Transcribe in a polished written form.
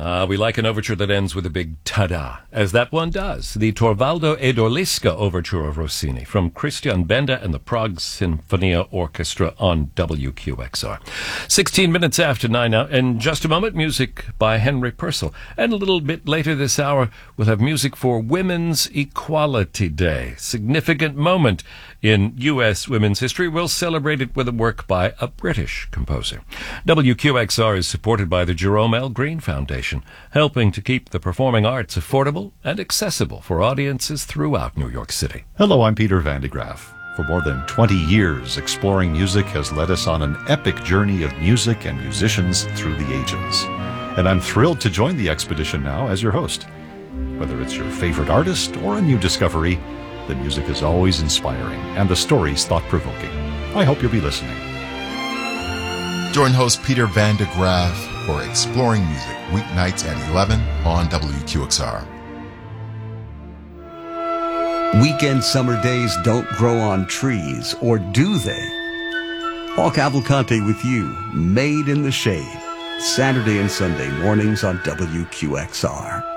We like an overture that ends with a big ta-da, as that one does. The Torvaldo e Dorlisca Overture of Rossini from Christian Benda and the Prague Sinfonia Orchestra on WQXR. 16 minutes after 9 now. In just a moment, music by Henry Purcell. And a little bit later this hour, we'll have music for Women's Equality Day. Significant moment in U.S. women's history. We'll celebrate it with a work by a British composer. WQXR is supported by the Jerome L. Green Foundation, helping to keep the performing arts affordable and accessible for audiences throughout New York City. Hello, I'm Peter Van de Graaf. For more than 20 years, Exploring Music has led us on an epic journey of music and musicians through the ages. And I'm thrilled to join the expedition now as your host. Whether it's your favorite artist or a new discovery, the music is always inspiring and the stories thought-provoking. I hope you'll be listening. Join host Peter Van de Graaf for Exploring Music, weeknights at 11 on WQXR. Weekend summer days don't grow on trees, or do they? Paul Cavalcante with you, Made in the Shade, Saturday and Sunday mornings on WQXR.